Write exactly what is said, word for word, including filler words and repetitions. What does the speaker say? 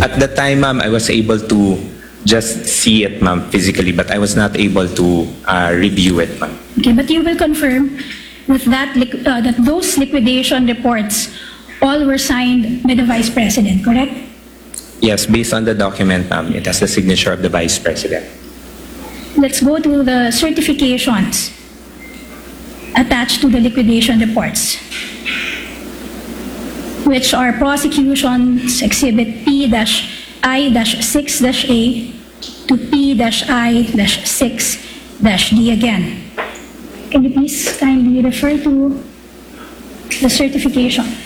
At the time, ma'am, I was able to just see it, ma'am, physically, but I was not able to uh, review it, ma'am. Okay, but you will confirm that, that, liq- uh, that those liquidation reports all were signed by the Vice President, correct? Yes, based on the document, ma'am, it has the signature of the Vice President. Let's go to the certifications attached to the liquidation reports, which are prosecution's exhibit P I six A to P I six D again. Can you please kindly refer to the certification?